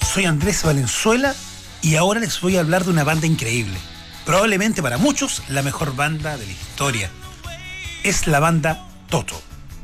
Soy Andrés Valenzuela y ahora les voy a hablar de una banda increíble. Probablemente para muchos la mejor banda de la historia. Es la banda Toto.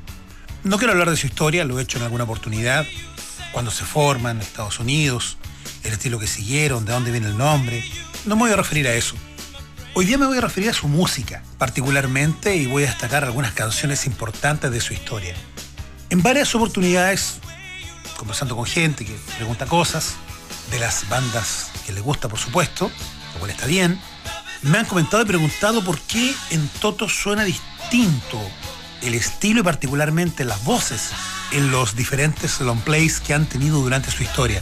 No quiero hablar de su historia, lo he hecho en alguna oportunidad. Cuando se forman en Estados Unidos, el estilo que siguieron, de dónde viene el nombre. No me voy a referir a eso. Hoy día me voy a referir a su música, particularmente, y voy a destacar algunas canciones importantes de su historia. En varias oportunidades, conversando con gente que pregunta cosas, de las bandas que les gusta, por supuesto, lo cual está bien, me han comentado y preguntado por qué en Toto suena distinto el estilo y particularmente las voces en los diferentes long plays que han tenido durante su historia.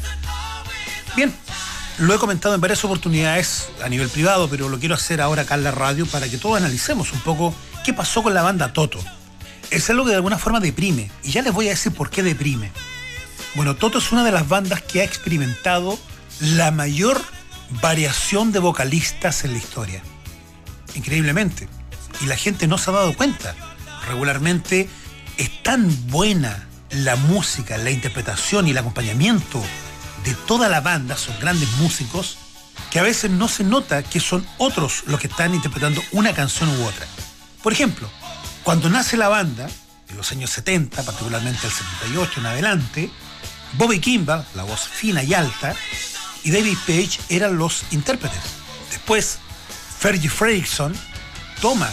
Bien, lo he comentado en varias oportunidades a nivel privado, pero lo quiero hacer ahora acá en la radio para que todos analicemos un poco qué pasó con la banda Toto. Es algo que de alguna forma deprime, y ya les voy a decir por qué deprime. Bueno, Toto es una de las bandas que ha experimentado la mayor variación de vocalistas en la historia. Increíblemente. Y la gente no se ha dado cuenta. Regularmente es tan buena la música, la interpretación y el acompañamiento de toda la banda, son grandes músicos, que a veces no se nota que son otros los que están interpretando una canción u otra. Por ejemplo, cuando nace la banda, en los años 70, particularmente el 78 en adelante, Bobby Kimball, la voz fina y alta, y David Paich eran los intérpretes. Después, Fergie Frederiksen toma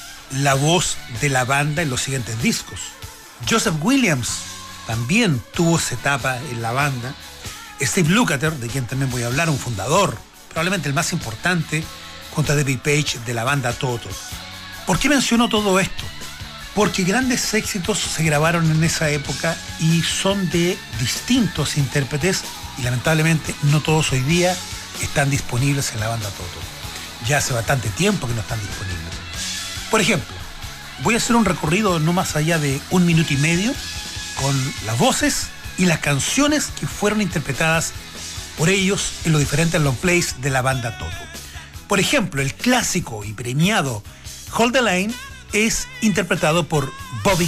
la voz de la banda en los siguientes discos. Joseph Williams también tuvo esa etapa en la banda. Steve Lukather, de quien también voy a hablar, un fundador, probablemente el más importante, junto a David Paich de la banda Toto. ¿Por qué menciono todo esto? Porque grandes éxitos se grabaron en esa época y son de distintos intérpretes y lamentablemente no todos hoy día están disponibles en la banda Toto. Ya hace bastante tiempo que no están disponibles. Por ejemplo, voy a hacer un recorrido no más allá de 1 minuto y medio con las voces y las canciones que fueron interpretadas por ellos en los diferentes long plays de la banda Toto. Por ejemplo, el clásico y premiado Hold the Line es interpretado por Bobby